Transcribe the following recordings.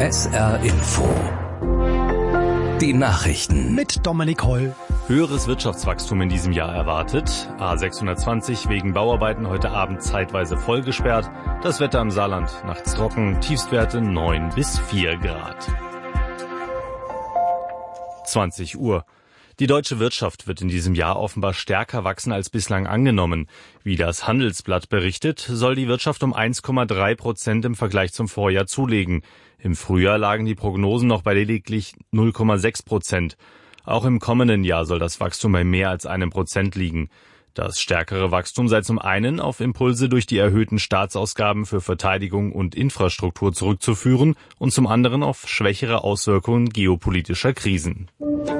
SR Info. Die Nachrichten mit Dominik Holl. Höheres Wirtschaftswachstum in diesem Jahr erwartet. A620 wegen Bauarbeiten heute Abend zeitweise voll gesperrt. Das Wetter im Saarland nachts trocken, Tiefstwerte 9 bis 4 Grad. 20 Uhr. Die deutsche Wirtschaft wird in diesem Jahr offenbar stärker wachsen als bislang angenommen. Wie das Handelsblatt berichtet, soll die Wirtschaft um 1,3% im Vergleich zum Vorjahr zulegen. Im Frühjahr lagen die Prognosen noch bei lediglich 0,6%. Auch im kommenden Jahr soll das Wachstum bei mehr als 1% liegen. Das stärkere Wachstum sei zum einen auf Impulse durch die erhöhten Staatsausgaben für Verteidigung und Infrastruktur zurückzuführen und zum anderen auf schwächere Auswirkungen geopolitischer Krisen.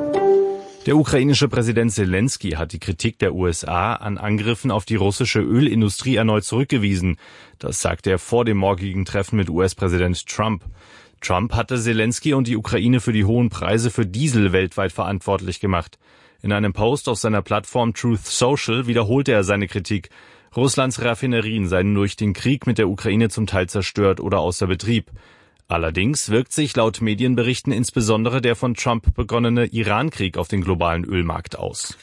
Der ukrainische Präsident Zelensky hat die Kritik der USA an Angriffen auf die russische Ölindustrie erneut zurückgewiesen. Das sagte er vor dem morgigen Treffen mit US-Präsident Trump. Trump hatte Zelensky und die Ukraine für die hohen Preise für Diesel weltweit verantwortlich gemacht. In einem Post auf seiner Plattform Truth Social wiederholte er seine Kritik. Russlands Raffinerien seien durch den Krieg mit der Ukraine zum Teil zerstört oder außer Betrieb. Allerdings wirkt sich laut Medienberichten insbesondere der von Trump begonnene Iran-Krieg auf den globalen Ölmarkt aus.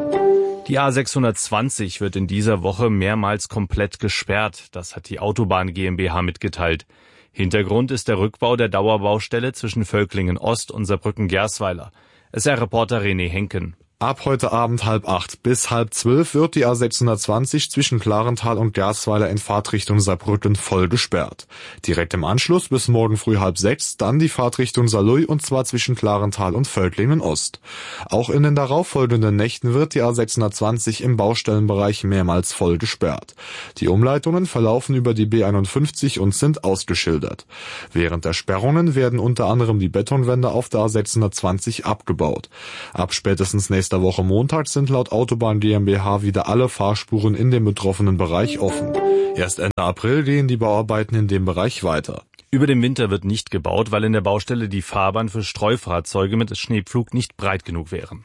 Die A620 wird in dieser Woche mehrmals komplett gesperrt. Das hat die Autobahn GmbH mitgeteilt. Hintergrund ist der Rückbau der Dauerbaustelle zwischen Völklingen Ost und Saarbrücken-Gersweiler. SR-Reporter René Henken. Ab heute Abend 7:30 bis 11:30 wird die A620 zwischen Klarenthal und Gersweiler in Fahrtrichtung Saarbrücken voll gesperrt. Direkt im Anschluss bis morgen früh 5:30 dann die Fahrtrichtung Saarlouis und zwar zwischen Klarenthal und Völklingen Ost. Auch in den darauffolgenden Nächten wird die A620 im Baustellenbereich mehrmals voll gesperrt. Die Umleitungen verlaufen über die B51 und sind ausgeschildert. Während der Sperrungen werden unter anderem die Betonwände auf der A620 abgebaut. Ab spätestens nächster Woche Montag sind laut Autobahn GmbH wieder alle Fahrspuren in dem betroffenen Bereich offen. Erst Ende April gehen die Bauarbeiten in dem Bereich weiter. Über den Winter wird nicht gebaut, weil in der Baustelle die Fahrbahn für Streufahrzeuge mit Schneepflug nicht breit genug wären.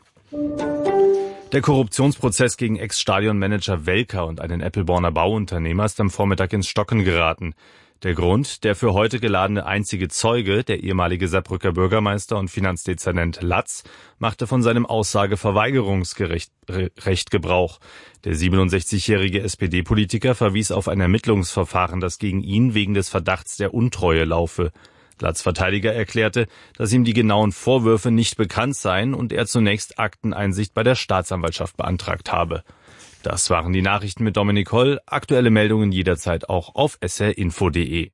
Der Korruptionsprozess gegen Ex-Stadionmanager Welker und einen Eppelborner Bauunternehmer ist am Vormittag ins Stocken geraten. Der Grund, der für heute geladene einzige Zeuge, der ehemalige Saarbrücker Bürgermeister und Finanzdezernent Latz, machte von seinem Aussageverweigerungsrecht Gebrauch. Der 67-jährige SPD-Politiker verwies auf ein Ermittlungsverfahren, das gegen ihn wegen des Verdachts der Untreue laufe. Latz' Verteidiger erklärte, dass ihm die genauen Vorwürfe nicht bekannt seien und er zunächst Akteneinsicht bei der Staatsanwaltschaft beantragt habe. Das waren die Nachrichten mit Dominik Holl. Aktuelle Meldungen jederzeit auch auf srinfo.de.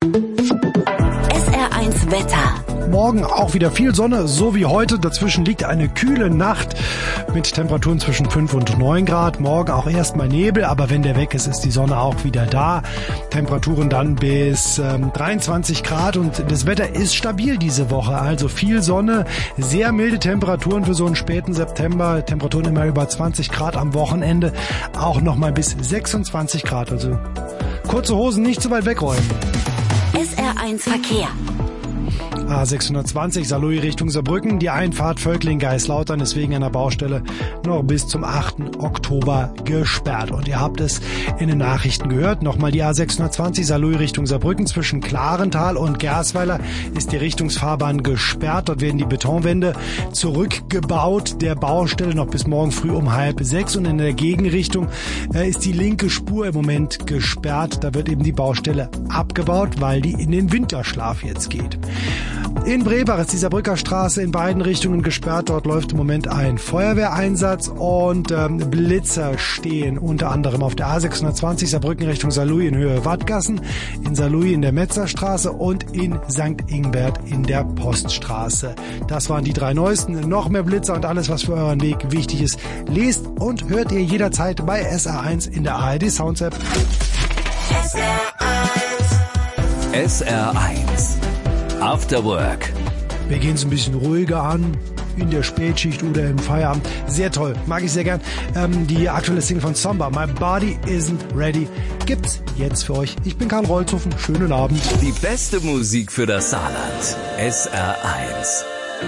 SR1 Wetter. Morgen auch wieder viel Sonne, so wie heute. Dazwischen liegt eine kühle Nacht mit Temperaturen zwischen 5 und 9 Grad. Morgen auch erstmal Nebel, aber wenn der weg ist, ist die Sonne auch wieder da. Temperaturen dann bis 23 Grad und das Wetter ist stabil diese Woche. Also viel Sonne, sehr milde Temperaturen für so einen späten September. Temperaturen immer über 20 Grad am Wochenende. Auch nochmal bis 26 Grad. Also kurze Hosen nicht zu weit wegräumen. SR1 Verkehr. A620 Saarlouis Richtung Saarbrücken. Die Einfahrt Völkling-Geislautern ist wegen einer Baustelle noch bis zum 8. Oktober gesperrt. Und ihr habt es in den Nachrichten gehört. Nochmal die A620 Saarlouis Richtung Saarbrücken. Zwischen Klarenthal und Gersweiler ist die Richtungsfahrbahn gesperrt. Dort werden die Betonwände zurückgebaut. Der Baustelle noch bis morgen früh um 5:30. Und in der Gegenrichtung ist die linke Spur im Moment gesperrt. Da wird eben die Baustelle abgebaut, weil die in den Winterschlaf jetzt geht. In Brebach ist die Saarbrücker Straße in beiden Richtungen gesperrt. Dort läuft im Moment ein Feuerwehreinsatz und Blitzer stehen unter anderem auf der A620 Saarbrücken Richtung Saarlouis in Höhe Wattgassen, in Saarlouis in der Metzerstraße und in St. Ingbert in der Poststraße. Das waren die 3 neuesten. Noch mehr Blitzer und alles, was für euren Weg wichtig ist, lest und hört ihr jederzeit bei SR1 in der ARD Sounds App. SR1 After Work. Wir gehen es ein bisschen ruhiger an, in der Spätschicht oder im Feierabend. Sehr toll, mag ich sehr gern. Die aktuelle Single von Somba, My Body Isn't Ready, gibt's jetzt für euch. Ich bin Karl Rolzhofen, schönen Abend. Die beste Musik für das Saarland. SR1.